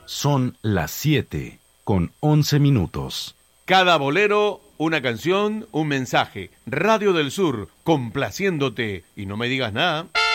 Son las 7:11. Cada bolero, una canción, un mensaje. Radio del Sur, complaciéndote. Y no me digas nada.